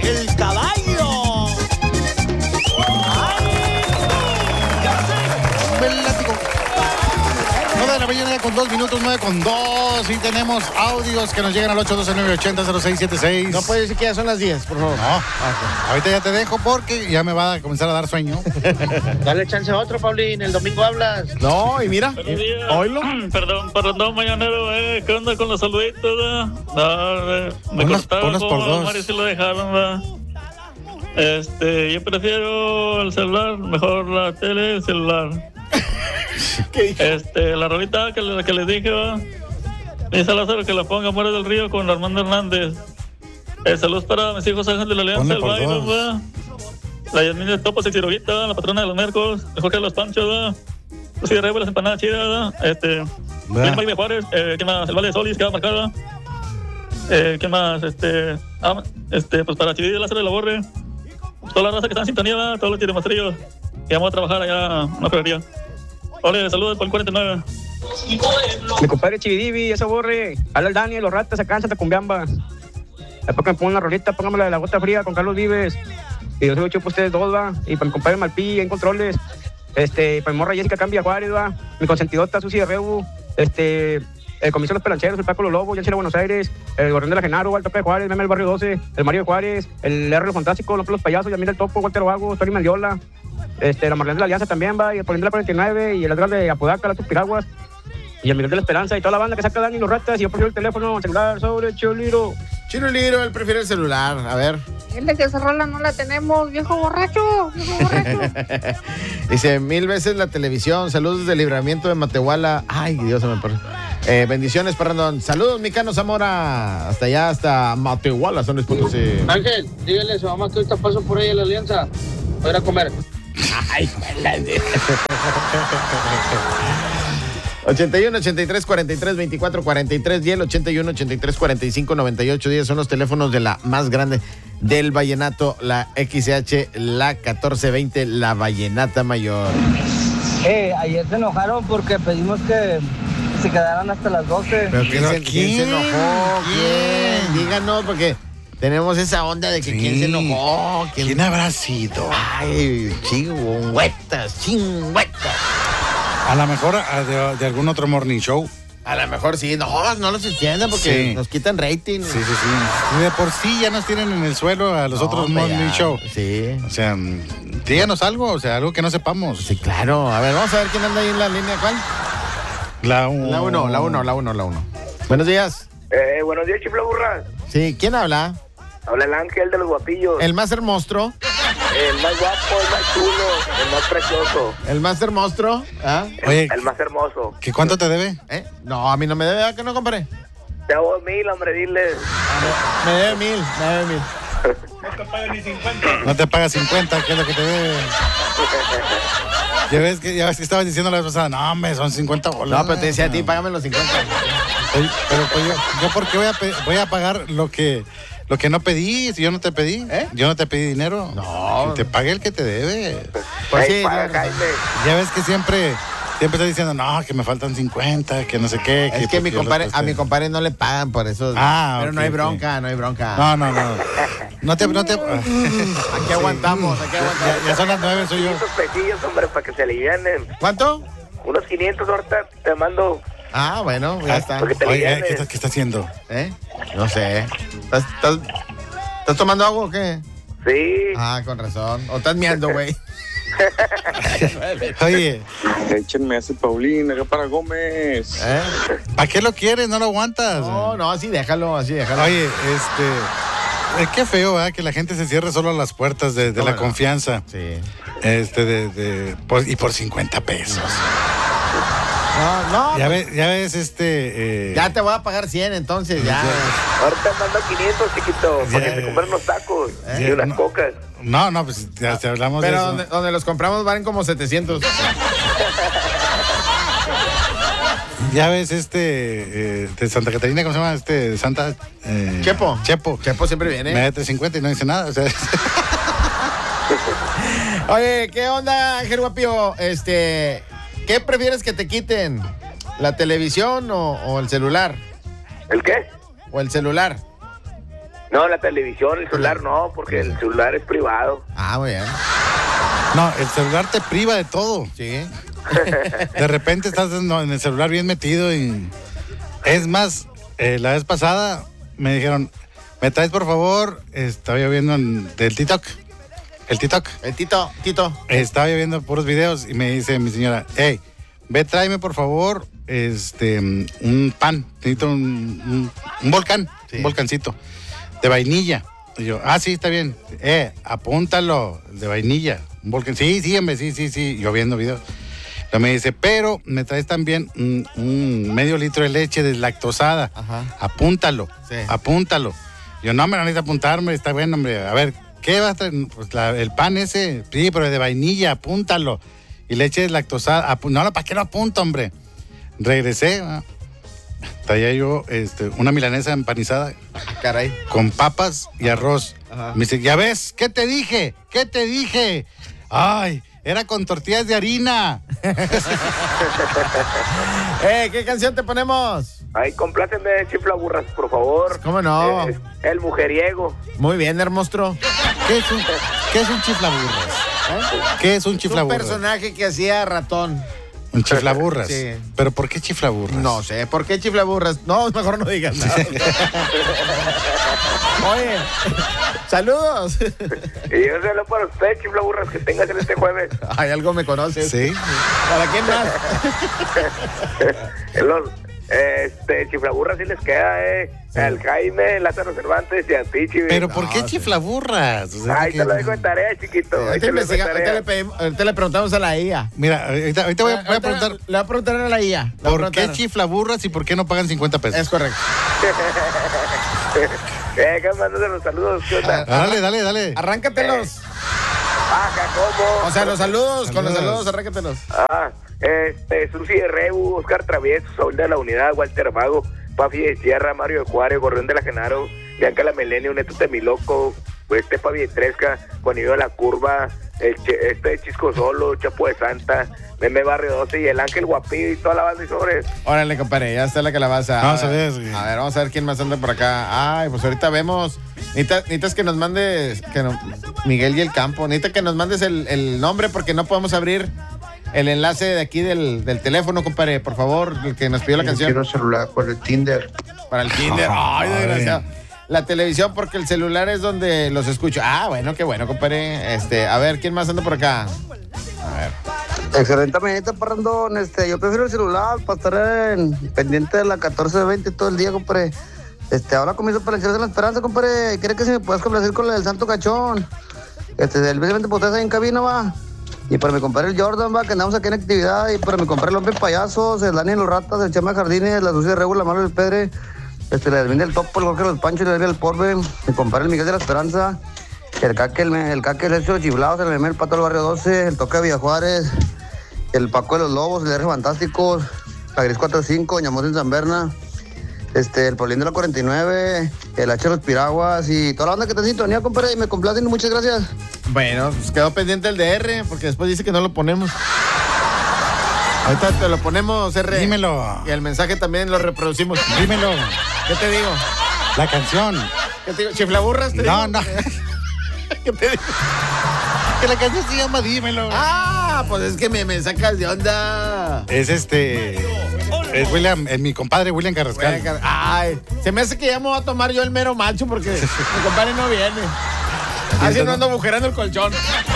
el caballo. ¡Ay! Látigo. 9 de la mañana con 2 minutos, 9 con 2. Y tenemos audios que nos llegan al 812-980-0676. No puede decir que ya son las 10, por favor. No, ahorita ya te dejo porque ya me va a comenzar a dar sueño. Dale chance a otro, Paulín. El domingo hablas. No, y mira. Buenos días. Oílo. Perdón, mañanero, ¿qué onda con los saluditos, me Unos cortaron por como dos. Mario si lo dejaron, ¿verdad? Yo prefiero el celular, mejor la tele, el celular. ¿Qué dijo? La rolita que les dije, ¿va? Dice Lázaro que la ponga Muere del Río con Armando Hernández. Saludos para mis hijos Ángel de la Alianza, Ponle el por baile, dos. ¿va? La Yasmín de Topos y Ciroguita, la patrona de los Mercos, el Jorge de los Panchos, ¿va? Los Cigarrero, las empanadas chidas, ¿va? Va. El Valle de Juárez, ¿qué más? El Valle de Solís, que va marcada. ¿Qué más? Pues para Chiví de Lázaro de la Borre. Toda la raza que está en sintonía, ¿va? Todos los tiramastrillos. Que vamos a trabajar allá en una correría. Ole, saludos por el 49. Mi compadre Chividivi, esa borre. Habla el Dani, los ratas acá en Santa Cumbiamba. Después que me pongan una rolita, póngamela de La Gota Fría con Carlos Vives. Y yo se lo echo para ustedes dos, va. Y para mi compadre Malpí en controles. Para mi morra Jessica Cambia Juárez, va. Mi consentidota Susi de Rebu. El Comiso de los Pelancheros, el Paco Los Lobos, Yanchela Buenos Aires, el Gorrión de la Genaro, el Tope de Juárez, Meme del Barrio 12, el Mario de Juárez, el R. Los Fantásticos, Los Payasos, Yamil el Topo, Walter Vago, Tony Mendiola, la Marlene de la Alianza también va, y el Polín de la 49, y el Edgar de Apodaca, las Tupiraguas, y el Miguel de la Esperanza, y toda la banda que saca Dani y los ratas, y yo prefiero el teléfono, el celular, sobre Choliro. Chino Liro, él prefiere el celular. A ver. Dile que esa rola no la tenemos, viejo borracho, viejo borracho. Dice 1000 veces la televisión. Saludos del Libramiento de Matehuala. Ay, Dios se me perdió. Bendiciones, Parrandón. Saludos, Micano Zamora. Hasta allá, hasta Matehuala, San Luis Potosí. Ángel, dígale a su mamá que ahorita paso por ahí a la Alianza. Voy a ir a comer. Ay, 81 83 43 24 43 y el 81 83 45 98 10 son los teléfonos de la más grande del vallenato, la XH, la 1420, la vallenata mayor. Ayer se enojaron porque pedimos que se quedaran hasta las 12. ¿Pero quién se ¿quién? enojó? ¿Quién? Díganos, porque tenemos esa onda de que Sí. quién se enojó. ¿Quién habrá sido? Ay, chingüetas. A lo mejor de algún otro morning show. A lo mejor sí, no los entienden porque Sí. nos quitan rating. Sí. Y de por sí ya nos tienen en el suelo a los otros hombre, morning ya. show. Sí. O sea, díganos algo, o sea, algo que no sepamos. Sí, claro. A ver, vamos a ver quién anda ahí en la línea. ¿Cuál? La 1. Buenos días. Buenos días, chifla burra. Sí, ¿quién habla? Habla el Ángel de los Guapillos. El más hermoso. El más guapo, el más chulo, el más precioso. El más hermoso. ¿Ah? Oye, El más hermoso. ¿qué cuánto te debe? No, a mí no me debe, ¿a que no compré? Te hago 1000, hombre, diles. Me debe 1000. No te paga 50, ¿qué es lo que te debe? Ya ves que estabas diciendo la vez pasada, no, hombre, son 50 bolas. No, pero te decía a ti, págame los 50. Oye, pero pues yo ¿por qué voy a pagar lo que no pedí? Si yo no te pedí, yo no te pedí dinero. No. Que te pague el que te debe. Pues Ey, sí, paga, claro. Jaime. Ya ves que siempre está diciendo, no, que me faltan 50, que no sé qué. Es que porque yo a los mi compadre no le pagan por eso. Ah, pero ok, no hay ok. bronca. No. No te. Aquí aguantamos. Ya son las 9, soy yo. 500 pesillos, hombre, para que se alivianen. ¿Cuánto? Unos 500 ahorita te mando. Ah, bueno, ya está. Porque te Oye, alivianes. ¿qué está haciendo? No sé. ¿Estás tomando agua o qué? Sí. Ah, con razón. O estás miando, güey. Oye, Échenme a ese Paulín, acá para Gómez. ¿a qué lo quieres? ¿No lo aguantas? No, así déjalo. Oye, qué feo, ¿eh? Que la gente se cierre solo a las puertas de la Bueno. confianza. Sí. Y por 50 pesos. No. Ya ves, Ya te voy a pagar 100, entonces, ya. Ahorita mando 500, chiquito, para Ya. que te compren unos tacos y Ya, unas no. cocas. No, pues ya te hablamos de Pero eso. donde los compramos valen como 700. Ya ves, de Santa Catarina, ¿cómo se llama? De Santa... Chepo. Chepo siempre viene. me da 350 y no dice nada, o sea... Oye, ¿qué onda, Ángel Guapío? ¿Qué prefieres que te quiten? ¿La televisión o el celular? ¿El qué? ¿O el celular? No, la televisión, el celular no, porque el celular es privado. Ah, muy bien. No, el celular te priva de todo. Sí. De repente estás en el celular bien metido y... Es más, la vez pasada me dijeron, ¿me traes por favor? Estaba yo viendo del TikTok. El TikTok. El Tito. Estaba yo viendo puros videos y me dice mi señora, hey, ve, tráeme por favor un pan. Necesito un volcán, sí. Un volcancito de vainilla. Y yo, sí, está bien. Apúntalo, de vainilla. Un volcán. Sí, hombre, sí. Yo viendo videos. Pero me dice, pero me traes también un medio litro de leche deslactosada. Ajá. Apúntalo. Yo, no me lo necesito apuntarme, está bueno, hombre. A ver, ¿qué vas a traer? Pues el pan ese, sí, pero de vainilla, apúntalo. Y leche deslactosada. No, ¿para qué lo apunto, hombre? Regresé, traía yo una milanesa empanizada. Caray. Con papas y arroz. Ajá. Me dice, ¿ya ves? ¿Qué te dije? Ay, era con tortillas de harina. ¿Qué canción te ponemos? Ay, complácenme, chiflaburras, por favor. ¿Cómo no? El mujeriego. Muy bien, hermostro. ¿Qué es un chiflaburras? ¿Qué es un chiflaburras? Un personaje que hacía ratón. Un chiflaburras. Sí. ¿Pero por qué chiflaburras? No sé, ¿por qué chiflaburras? No, mejor no digas nada. Oye, saludos. Y yo saludo para usted, chiflaburras, que tengas en este jueves. Ay, algo me conoces. Sí. ¿Para quién más? Chiflaburras sí les queda, Sí. Al Jaime, Lázaro Cervantes y a ti, Chivi. ¿Pero por qué chiflaburras? O sea, ahí te lo dejo en tarea, chiquito. Ahorita le preguntamos a la IA. Mira, ahorita voy a preguntar. Le voy a preguntar a la IA. ¿Por qué chiflaburras y por qué no pagan 50 pesos? Es correcto. ¿Qué mandas los saludos? ¿Qué onda? Dale. Arráncatelos. ¿Cómo? O sea, los saludos, con los saludos, arráncatelos. Susi de Rebu, Oscar Travieso, Saúl de la Unidad, Walter Mago, Pafi de Sierra, Mario de Juárez, Gorrión de la Genaro, Bianca la Melenio, Neto Temiloco, Pavi de Tresca, Juanillo de la Curva, Chisco Solo, Chapo de Santa, Meme Barrio 12 y el Ángel Guapillo y toda la banda y sobres. Órale, compadre, ya está la calabaza. Vamos a ver. Vamos a ver quién más anda por acá. Ay, pues ahorita vemos. Necesitas que nos mandes, Miguel y el Campo, necesitas que nos mandes el nombre porque no podemos abrir el enlace de aquí del teléfono, compadre. Por favor, el que nos pidió la canción. Quiero celular por el Tinder. Para el Tinder. Ay, desgraciado. La televisión porque el celular es donde los escucho. Bueno, qué bueno, compadre. A ver, ¿quién más anda por acá? A ver. Excelente mañanita, parrandón. Yo prefiero el celular para estar pendiente de la 1420 todo el día, compadre. Ahora comienzo para el cielo de la esperanza, compadre. ¿Cree que se me puedes complacer con la del Santo Cachón? Especialmente por ustedes ahí en cabina, va. Y para mi compadre el Jordan, va, que andamos aquí en actividad. Y para mi compadre el Hombre Payasos, el Dani los Ratas, el Chema Jardines, la Sucia de Regu, la Mano del Pedre, la del Vin del Topo, el Jorge de los Panchos, el del Porbe, mi compadre el Miguel de la Esperanza, el Caque, el Sergio Chiblados, el Meme, el Pato del Barrio 12, el Toque de Villa Juárez, el Paco de los Lobos, el R Fantásticos, la Gris 45, Ñamos en San Berna, el Paulín de la 49, el H de los Piraguas y toda la banda que está en sintonía, compadre, y me complacen, muchas gracias. Bueno, pues quedó pendiente el de R, porque después dice que no lo ponemos. Ahorita te lo ponemos, R. Dímelo. Y el mensaje también lo reproducimos. Dímelo. ¿Qué te digo? La canción. ¿Qué te digo? ¿Chiflaburras? No. ¿Qué te digo? Que la canción se llama Dímelo. Pues es que me sacas de onda. Es William, mi compadre William Carrascal. Ay, se me hace que ya me voy a tomar yo el mero macho porque mi compadre no viene. Así no ando agujerando el colchón.